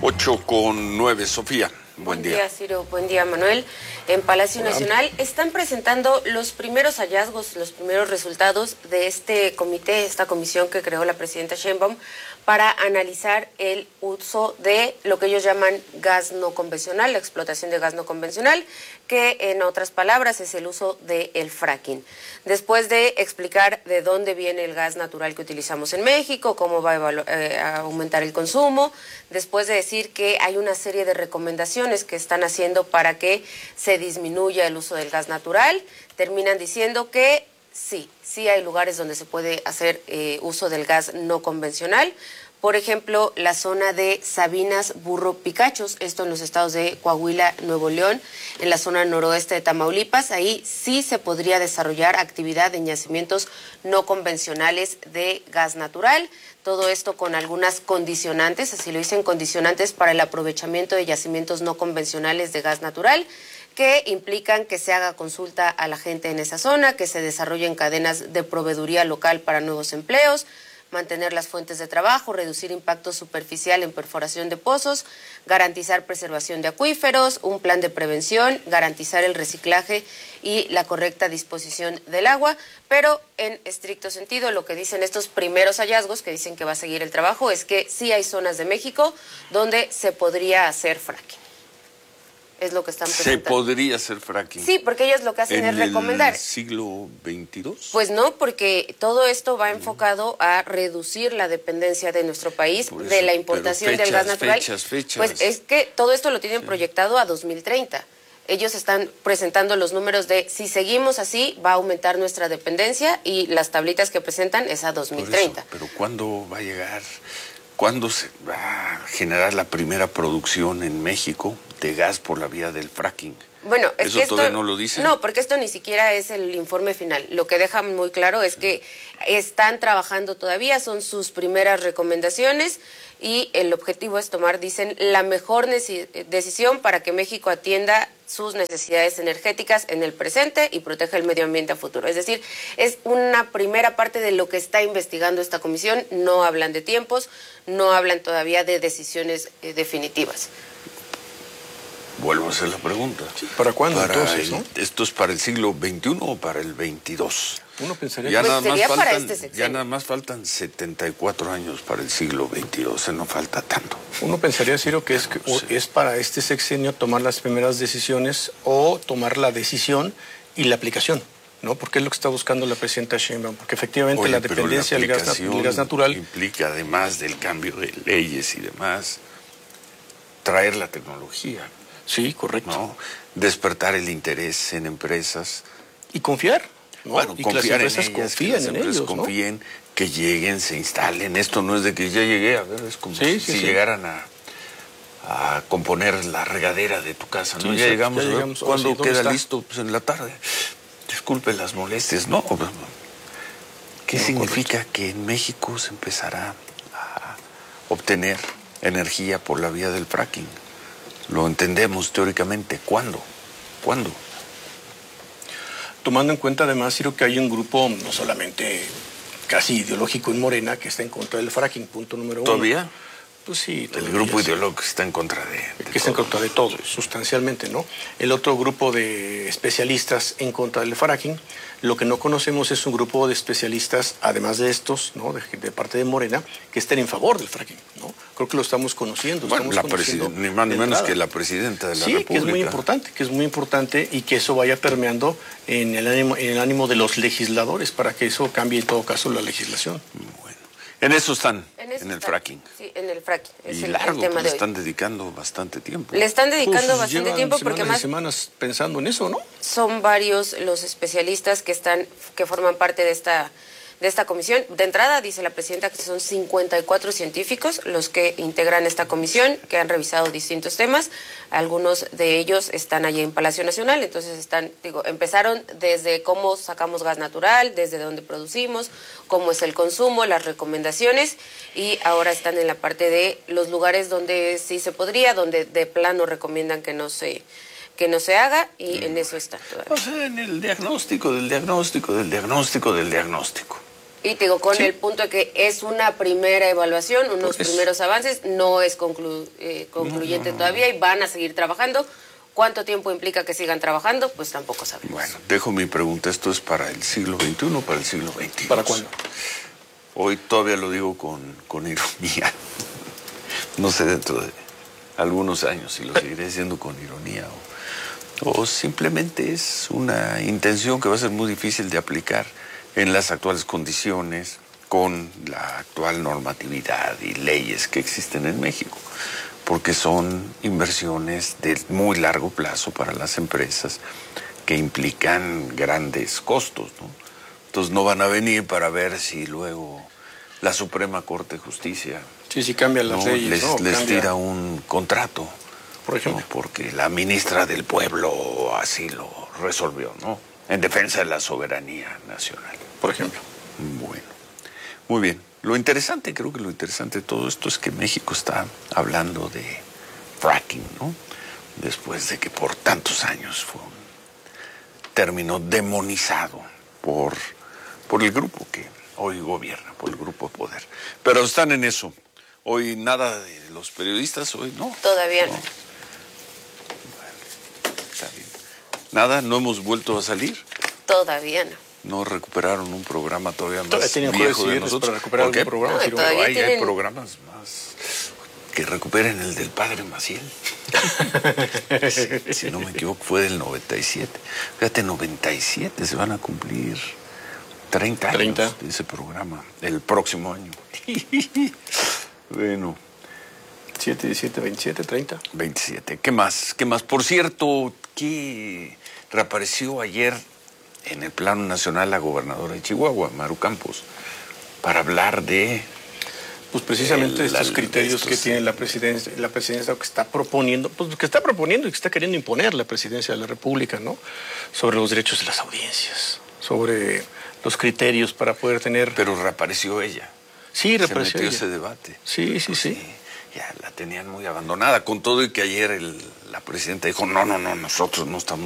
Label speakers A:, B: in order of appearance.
A: 8:09, Sofía. Buen día.
B: Buen día, Ciro. Buen día, Manuel. En Palacio Nacional están presentando los primeros hallazgos, los primeros resultados de este comité, esta comisión que creó la presidenta Sheinbaum para analizar el uso de lo que ellos llaman gas no convencional, la explotación de gas no convencional, que en otras palabras es el uso del fracking. Después de explicar de dónde viene el gas natural que utilizamos en México, cómo va a aumentar el consumo, después de decir que hay una serie de recomendaciones que están haciendo para que se disminuya el uso del gas natural, terminan diciendo que sí hay lugares donde se puede hacer uso del gas no convencional. Por ejemplo, la zona de Sabinas, Burro, Picachos, esto en los estados de Coahuila, Nuevo León, en la zona noroeste de Tamaulipas, ahí sí se podría desarrollar actividad de yacimientos no convencionales de gas natural. Todo esto con algunas condicionantes, así lo dicen, condicionantes para el aprovechamiento de yacimientos no convencionales de gas natural, que implican que se haga consulta a la gente en esa zona, que se desarrollen cadenas de proveeduría local para nuevos empleos, mantener las fuentes de trabajo, reducir impacto superficial en perforación de pozos, garantizar preservación de acuíferos, un plan de prevención, garantizar el reciclaje y la correcta disposición del agua, pero en estricto sentido lo que dicen estos primeros hallazgos, que dicen que va a seguir el trabajo, es que sí hay zonas de México donde se podría hacer fracking. Es lo que están presentando.
A: ¿Se podría hacer fracking?
B: Sí, porque ellos lo que hacen es recomendar.
A: ¿En el siglo XXII?
B: Pues no, porque todo esto va enfocado a reducir la dependencia de nuestro país de la importación del gas natural.
A: Fechas.
B: Pues es que todo esto lo tienen proyectado a 2030. Ellos están presentando los números de si seguimos así va a aumentar nuestra dependencia y las tablitas que presentan es a 2030.
A: Eso, pero ¿cuándo va a llegar? ¿Cuándo se va a generar la primera producción en México de gas por la vía del fracking?
B: Bueno, es
A: ¿Eso
B: que esto,
A: todavía no lo dicen?
B: No, porque esto ni siquiera es el informe final. Lo que deja muy claro es que están trabajando todavía, son sus primeras recomendaciones y el objetivo es tomar, dicen, la mejor decisión para que México atienda sus necesidades energéticas en el presente y proteja el medio ambiente a futuro. Es decir, es una primera parte de lo que está investigando esta comisión. No hablan de tiempos, no hablan todavía de decisiones definitivas.
A: Vuelvo a hacer la pregunta.
C: Sí, ¿para cuándo entonces, no?
A: ¿Esto es para el siglo XXI o para el XXII?
C: Uno pensaría
B: que sería para este sexenio.
A: Ya nada más faltan 74 años para el siglo XXII, o sea, no falta tanto.
C: Uno pensaría, Ciro, que es para este sexenio tomar las primeras decisiones o tomar la decisión y la aplicación, ¿no? Porque es lo que está buscando la presidenta Sheinbaum, porque efectivamente la dependencia del gas natural
A: implica, además del cambio de leyes y demás, traer la tecnología.
C: Sí, correcto.
A: ¿No? Despertar el interés en empresas.
C: Y confiar. ¿no?
A: Bueno,
C: y
A: confiar
C: que las empresas confíen en ellos, ¿no?
A: confíen, que lleguen, se instalen. Esto no es de que ya llegué, a ver, es como si llegaran a componer la regadera de tu casa, ¿no?
C: Sí,
A: ya llegamos. ¿Cuándo queda
C: está?
A: listo? Pues en la tarde. Disculpe las molestias, ¿no? ¿Qué significa que en México se empezará a obtener energía por la vía del fracking? Lo entendemos teóricamente. ¿Cuándo?
C: Tomando en cuenta además, Ciro, que hay un grupo no solamente casi ideológico en Morena que está en contra del fracking, punto número uno.
A: ¿Todavía?
C: Pues sí.
A: El grupo ideológico está en contra de
C: que está en contra de todo, sustancialmente, ¿no? El otro grupo de especialistas en contra del fracking, lo que no conocemos es un grupo de especialistas, además de estos, ¿no? De parte de Morena, que estén en favor del fracking, ¿no? Creo que lo estamos conociendo.
A: Bueno, ni más ni menos que la presidenta de la República.
C: Sí, que es muy importante y que eso vaya permeando en el ánimo de los legisladores para que eso cambie en todo caso la legislación.
A: Bueno, en eso están, en el fracking.
B: Sí, en el fracking. Es
A: y
B: el
A: largo,
B: tema
A: le
B: de
A: están dedicando bastante tiempo.
B: Le están dedicando bastante tiempo porque
C: más semanas pensando en eso, ¿no?
B: Son varios los especialistas que forman parte de esta comisión. De entrada, dice la presidenta que son 54 científicos los que integran esta comisión, que han revisado distintos temas. Algunos de ellos están allí en Palacio Nacional, entonces empezaron desde cómo sacamos gas natural, desde dónde producimos, cómo es el consumo, las recomendaciones, y ahora están en la parte de los lugares donde sí se podría, donde de plano recomiendan que no se haga, y en eso está todavía.
A: O sea, en el diagnóstico del diagnóstico del diagnóstico del diagnóstico.
B: Y te digo, con el punto de que es una primera evaluación, unos primeros avances, no es concluyente todavía y van a seguir trabajando. ¿Cuánto tiempo implica que sigan trabajando? Pues tampoco sabemos.
A: Bueno, dejo mi pregunta. ¿Esto es para el siglo XXI o para el siglo XXI?
C: ¿Para cuándo?
A: Hoy todavía lo digo con ironía. No sé, dentro de algunos años si lo seguiré diciendo con ironía o simplemente es una intención que va a ser muy difícil de aplicar en las actuales condiciones, con la actual normatividad y leyes que existen en México, porque son inversiones de muy largo plazo para las empresas que implican grandes costos, ¿no? Entonces no van a venir para ver si luego la Suprema Corte de Justicia
C: sí cambian las leyes,
A: les tira un contrato,
C: por ejemplo,
A: ¿no? Porque la ministra del Pueblo así lo resolvió, ¿no? En defensa de la soberanía nacional,
C: por ejemplo.
A: Bueno, muy bien. Creo que lo interesante de todo esto es que México está hablando de fracking, ¿no? Después de que por tantos años fue un término demonizado por el grupo que hoy gobierna, por el grupo de poder. Pero están en eso. Hoy nada de los periodistas, hoy no.
B: Todavía no.
A: Bueno, está bien. Nada, no hemos vuelto a salir.
B: Todavía no.
A: No recuperaron un programa todavía más
C: tenían
A: viejo
C: que
A: de nosotros.
C: para recuperar algún programa.
B: No, todavía
A: hay programas más que recuperen el del padre Maciel. Si no me equivoco, fue del 97. Fíjate, 97 se van a cumplir 30 años de ese programa, el próximo año. Bueno.
C: 7, 17, 27, 30.
A: 27. ¿Qué más? Por cierto, que reapareció ayer en el plano nacional la gobernadora de Chihuahua, Maru Campos, para hablar de...
C: Pues precisamente estos criterios que tiene la presidencia que está proponiendo, y que está queriendo imponer la presidencia de la República, ¿no? Sobre los derechos de las audiencias, sobre los criterios para poder tener...
A: Pero reapareció ella.
C: Sí, reapareció
A: se metió
C: ella.
A: ese debate.
C: Sí.
A: Ya la tenían muy abandonada, con todo y que ayer la presidenta dijo, no, nosotros no estamos